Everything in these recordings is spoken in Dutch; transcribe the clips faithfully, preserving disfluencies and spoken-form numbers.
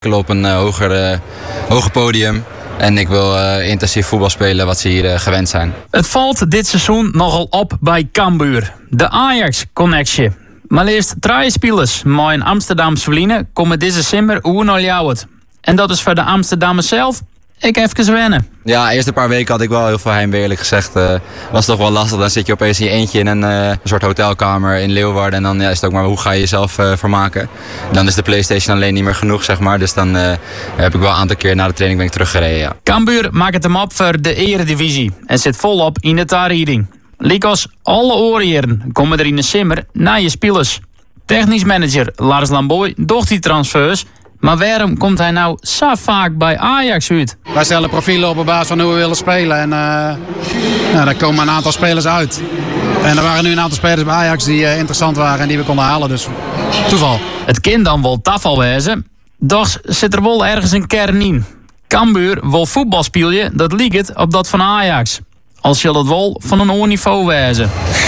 Ik wil op een uh, hoger, uh, hoger podium. En ik wil uh, intensief voetbal spelen wat ze hier uh, gewend zijn. Het valt dit seizoen nogal op bij Cambuur. De Ajax-connectie. Maar liefst drie spelers met een Amsterdamse verliezen komen deze simmer oer naar Ljouwert. En dat is voor de Amsterdammers zelf ik even wennen. Ja, eerst een paar weken had ik wel heel veel heimwee, eerlijk gezegd. Uh, was toch wel lastig. Dan zit je opeens in je eentje in een, uh, een soort hotelkamer in Leeuwarden. En dan ja, is het ook maar hoe ga je jezelf uh, vermaken. Dan is de PlayStation alleen niet meer genoeg, zeg maar. Dus dan uh, heb ik wel een aantal keer na de training ben ik teruggereden. Ja. Cambuur maakt het hem op voor de Eredivisie. En zit volop in de taarrieding. Likos alle oorjaren komen er in de simmer naar je spelers. Technisch manager Lars Lamboy docht die transfers. Maar waarom komt hij nou zo vaak bij Ajax uit? Wij stellen profielen op op basis van hoe we willen spelen. En uh, nou, daar komen een aantal spelers uit. En er waren nu een aantal spelers bij Ajax die uh, interessant waren en die we konden halen. Dus toeval. Het kind dan wel tafel wezen. Doch zit er wel ergens een kern in. Cambuur wil voetbal spelen, dat liegt het op dat van Ajax. Als je dat wel van een hoog niveau wezen.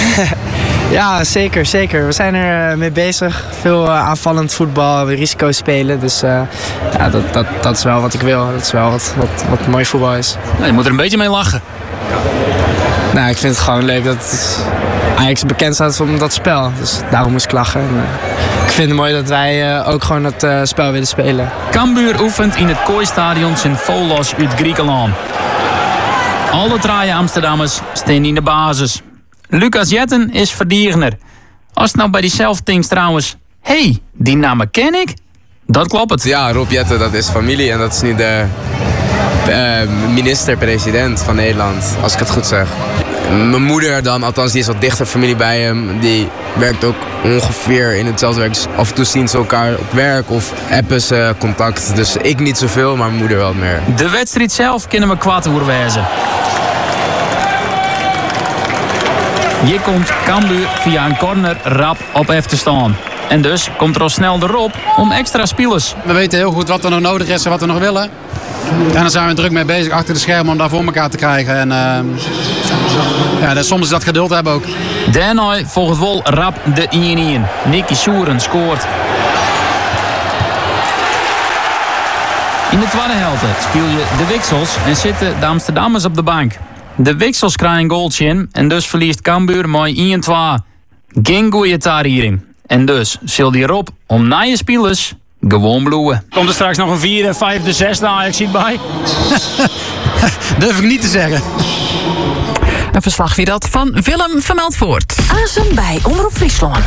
Ja, zeker, zeker. We zijn er uh, mee bezig. Veel uh, aanvallend voetbal, risico spelen. Dus uh, ja, dat, dat, dat is wel wat ik wil. Dat is wel wat, wat, wat mooi voetbal is. Nou, je moet er een beetje mee lachen. Nou, ik vind het gewoon leuk dat Ajax bekend staat om dat spel. Dus daarom moest ik lachen. En, uh, ik vind het mooi dat wij uh, ook gewoon dat uh, spel willen spelen. Cambuur oefent in het Kooistadion Sint-Volos uit Griekenland. Alle drie Amsterdammers staan in de basis. Lucas Jetten is verdiegener. Als het nou bij diezelfde things trouwens... Hé, hey, die namen ken ik? Dat klopt het. Ja, Rob Jetten, dat is familie en dat is nu de uh, minister-president van Nederland, als ik het goed zeg. Mijn moeder dan, althans die is wat dichter familie bij hem, die werkt ook ongeveer in hetzelfde werk. Dus af en toe zien ze elkaar op werk of appen ze contact. Dus ik niet zoveel, maar mijn moeder wel meer. De wedstrijd zelf kunnen we kwaad wezen. Hier komt Cambuur via een corner rap op F te staan. En dus komt er al snel erop om extra spelers. We weten heel goed wat er nog nodig is en wat we nog willen. En daar zijn we druk mee bezig achter de schermen om dat voor elkaar te krijgen. En uh, ja, dus soms is dat geduld hebben ook. Daarna volgt wel rap de één-één. Nicky Soeren scoort. In de tweede helft speel je de wissels en zitten de Amsterdammers op de bank. De wissels krijgen een goaltje in en dus verliest Cambuur met één-twee. Geen goeie taarriering. En dus zul die erop om na je spelers gewoon bloeien. Komt er straks nog een vierde, vijfde, zesde Ajax ziet bij? Durf ik niet te zeggen. Een verslag weer dat van Willem van Meldvoort. Azem bij Omroep Friesland.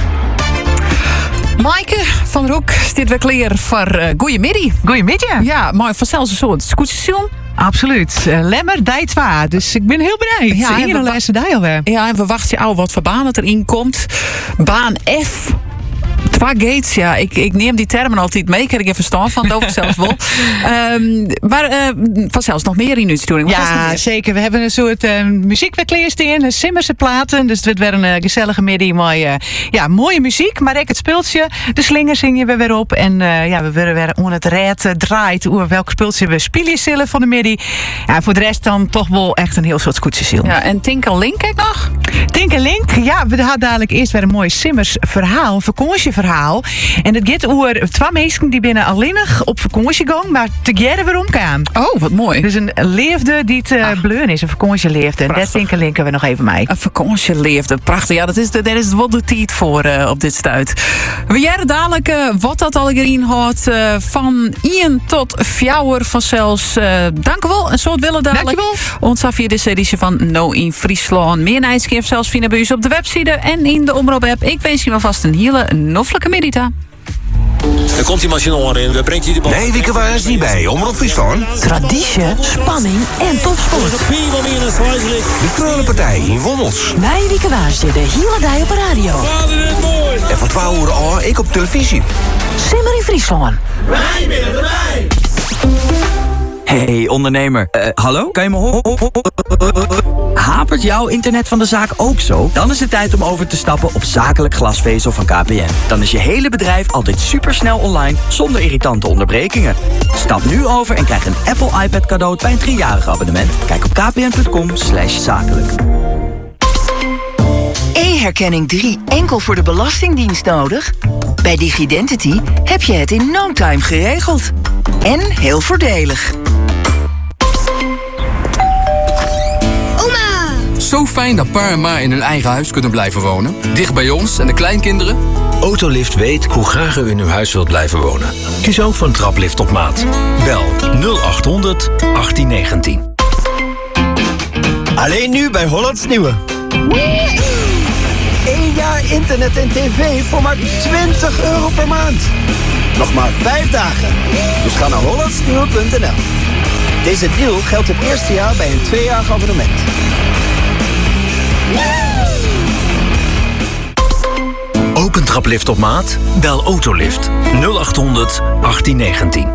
Maaike van Roek zit weer klaar voor uh, goeiemiddag. Goeiemiddag. Ja, maar vanzelfs een soort scootsstation. Absoluut. Uh, Lemmer, dij twee. Dus ik ben heel benieuwd. Ja, Hier een laatste dij alweer. Ja, en we wachten al wat voor banen erin komt. Baan F. Twee gates, ja. Ik, ik neem die termen altijd mee. Ik heb er geen verstand van, dat zelfs wel. Um, maar uh, vanzelfs nog meer in uitsturing. Ja, zeker. We hebben een soort uh, muziekwerkleerst in. Simmerse platen. Dus het wordt weer een uh, gezellige middag. Mooi, uh, ja, mooie muziek. Maar ook het speeltje. De slinger zingen we weer op. En uh, ja, we willen weer on het red uh, draait. Oer welk speeltje we spelen zullen van de middag. Ja, voor de rest dan toch wel echt een heel soort scootje. Ja, en Tinker Link kijk nog? Tinker Link. Ja, we hadden dadelijk eerst weer een mooi Simmers verhaal. Een vakantieverhaal. En het gaat over twee mensen die binnen alleenig op vakantie gaan, maar together weer omgaan. Oh, wat mooi. Dus een leefde die het uh, bleun is, een vakantieleefde. En dat Tinker linken we nog even mee. Een vakantieleefde, prachtig. Ja, dat is, dat is wat de tijd voor uh, op dit stuit. We jaren dadelijk uh, wat dat al erin houdt. Uh, van één tot vier vanzelfs. Uh, dank u wel. Een soort willen dadelijk. Dank je wel. Ons af hier deze editie van No in Friesland. Meer nijdskeer zelfs vinden bij u op de website en in de Omroep app. Ik wens je maar vast een hele noffelijke middag. Er komt die machine in, we brengt hij de bal. Nee, Wieke waar is niet bij. Omroep Friesland. Traditie, spanning en topsport. De Krullenpartij in Wommels. Wij Wieke waar zitten de hele dag op de radio. En van twaalf uur al ik op televisie. Simmer in Friesland. Wij binnen erbij. Hey ondernemer, uh, hallo? Kan je me horen? Hapert jouw internet van de zaak ook zo? Dan is het tijd om over te stappen op zakelijk glasvezel van K P N. Dan is je hele bedrijf altijd supersnel online, zonder irritante onderbrekingen. Stap nu over en krijg een Apple iPad cadeau bij een driejarig abonnement. Kijk op kpn.com slash zakelijk. E-herkenning drie enkel voor de Belastingdienst nodig? Bij Digidentity heb je het in no time geregeld. En heel voordelig. Oma! Zo fijn dat pa en ma in hun eigen huis kunnen blijven wonen. Dicht bij ons en de kleinkinderen. Autolift weet hoe graag u in uw huis wilt blijven wonen. Kies ook voor een traplift op maat. Bel nul acht honderd achttien negentien. Alleen nu bij Hollands Nieuwe. Eén jaar internet en tv voor maar twintig euro per maand. Nog maar vijf dagen. Dus ga naar hollandsnieuwe punt n l. Deze deal geldt het eerste jaar bij een tweejarig abonnement. Ook een traplift op maat? Bel Autolift nul acht honderd achttien negentien.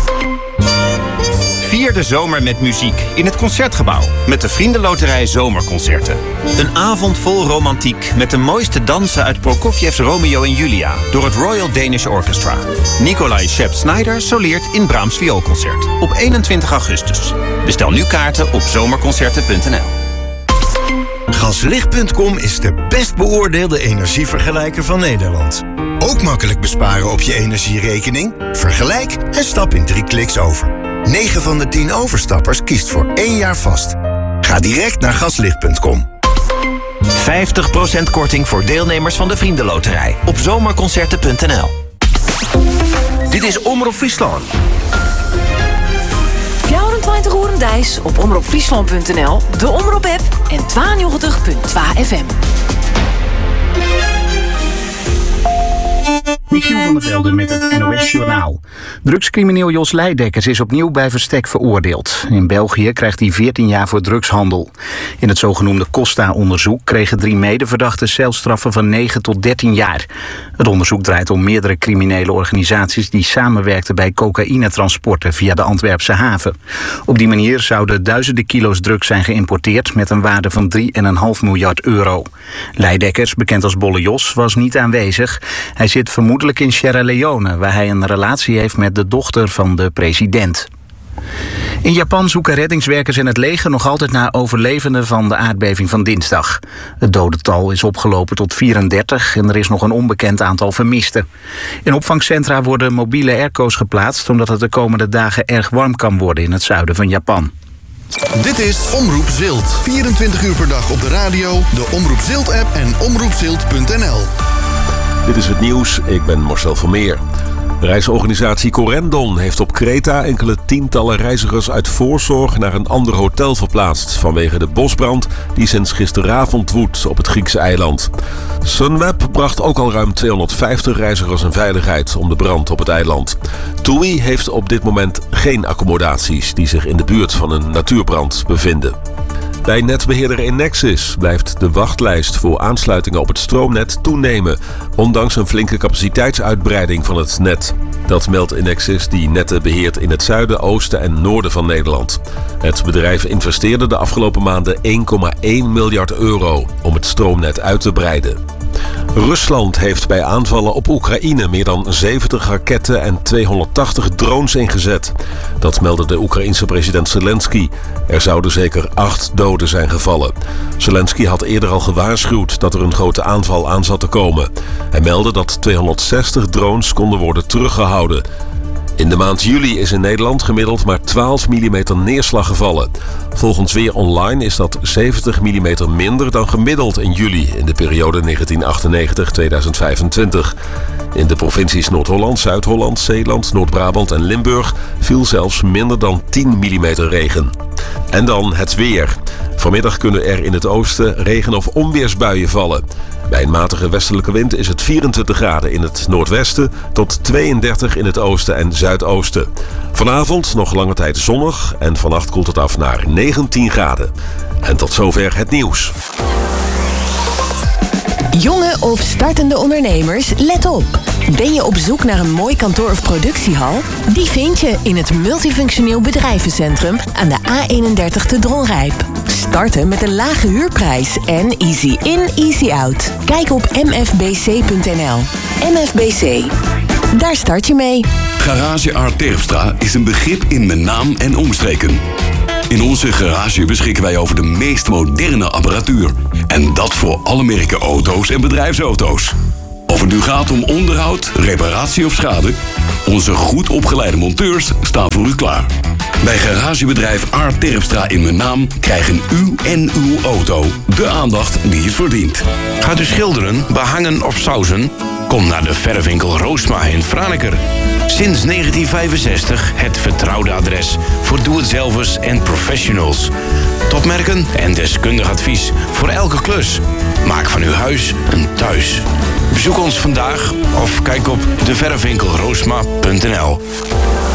Vier de zomer met muziek in het Concertgebouw met de Vriendenloterij Zomerconcerten. Een avond vol romantiek met de mooiste dansen uit Prokofiev's Romeo en Julia door het Royal Danish Orchestra. Nikolai Shep-Snyder soleert in Brahms Vioolconcert op eenentwintig augustus. Bestel nu kaarten op zomerconcerten punt n l. Gaslicht punt com is de best beoordeelde energievergelijker van Nederland. Ook makkelijk besparen op je energierekening? Vergelijk en stap in drie kliks over. negen van de tien overstappers kiest voor één jaar vast. Ga direct naar gaslicht punt com. vijftig procent korting voor deelnemers van de Vriendenloterij op zomerconcerten punt n l. Dit is Omroep Friesland. vierentwintig uur Dijs op omroep friesland punt n l, de Omroep-app en tweeënnegentig punt twee F M. Michiel van der Velde met het N O S-journaal. Drugscrimineel Jos Leidekkers is opnieuw bij verstek veroordeeld. In België krijgt hij veertien jaar voor drugshandel. In het zogenoemde Costa-onderzoek kregen drie medeverdachten celstraffen van negen tot dertien jaar. Het onderzoek draait om meerdere criminele organisaties die samenwerkten bij cocaïnetransporten via de Antwerpse haven. Op die manier zouden duizenden kilo's drugs zijn geïmporteerd met een waarde van drie komma vijf miljard euro. Leidekkers, bekend als Bolle Jos, was niet aanwezig. Hij zit vermoedelijk in Sierra Leone, waar hij een relatie heeft met de dochter van de president. In Japan zoeken reddingswerkers en het leger nog altijd naar overlevenden van de aardbeving van dinsdag. Het dodental is opgelopen tot vierendertig en er is nog een onbekend aantal vermisten. In opvangcentra worden mobiele airco's geplaatst omdat het de komende dagen erg warm kan worden in het zuiden van Japan. Dit is Omroep Zilt. vierentwintig uur per dag op de radio, de Omroep Zilt-app en omroep zilt punt n l. Dit is het nieuws, ik ben Marcel Vermeer. Reisorganisatie Corendon heeft op Kreta enkele tientallen reizigers uit voorzorg naar een ander hotel verplaatst vanwege de bosbrand die sinds gisteravond woedt op het Griekse eiland. Sunweb bracht ook al ruim tweehonderdvijftig reizigers in veiligheid om de brand op het eiland. TUI heeft op dit moment geen accommodaties die zich in de buurt van een natuurbrand bevinden. Bij netbeheerder Enexis blijft de wachtlijst voor aansluitingen op het stroomnet toenemen, ondanks een flinke capaciteitsuitbreiding van het net. Dat meldt Enexis, die netten beheert in het zuiden, oosten en noorden van Nederland. Het bedrijf investeerde de afgelopen maanden één komma één miljard euro om het stroomnet uit te breiden. Rusland heeft bij aanvallen op Oekraïne meer dan zeventig raketten en tweehonderdtachtig drones ingezet. Dat meldde de Oekraïense president Zelensky. Er zouden zeker acht doden zijn gevallen. Zelensky had eerder al gewaarschuwd dat er een grote aanval aan zat te komen. Hij meldde dat tweehonderdzestig drones konden worden teruggehouden. In de maand juli is in Nederland gemiddeld maar twaalf millimeter neerslag gevallen. Volgens Weer Online is dat zeventig millimeter minder dan gemiddeld in juli in de periode negentien achtennegentig tot tweeduizend vijfentwintig. In de provincies Noord-Holland, Zuid-Holland, Zeeland, Noord-Brabant en Limburg viel zelfs minder dan tien millimeter regen. En dan het weer. Vanmiddag kunnen er in het oosten regen- of onweersbuien vallen. Bij een matige westelijke wind is het vierentwintig graden in het noordwesten tot tweeëndertig in het oosten en zuidoosten. Vanavond nog lange tijd zonnig en vannacht koelt het af naar negentien graden. En tot zover het nieuws. Jonge of startende ondernemers, let op. Ben je op zoek naar een mooi kantoor of productiehal? Die vind je in het Multifunctioneel Bedrijvencentrum aan de A eenendertig te Dronrijp. Starten met een lage huurprijs en easy in, easy out. Kijk op m f b c punt n l. M F B C. Daar start je mee. Garage Art Terpstra is een begrip in mijn naam en omstreken. In onze garage beschikken wij over de meest moderne apparatuur. En dat voor alle merken auto's en bedrijfsauto's. Of het nu gaat om onderhoud, reparatie of schade, onze goed opgeleide monteurs staan voor u klaar. Bij garagebedrijf Aart Terpstra in mijn naam krijgen u en uw auto de aandacht die het verdient. Gaat u schilderen, behangen of sausen? Kom naar de verfwinkel Roosma in Franeker. Sinds negentien vijfenzestig het vertrouwde adres voor doe-het-zelvers en professionals. Topmerken en deskundig advies voor elke klus. Maak van uw huis een thuis. Bezoek ons vandaag of kijk op de verfwinkel roosma punt n l.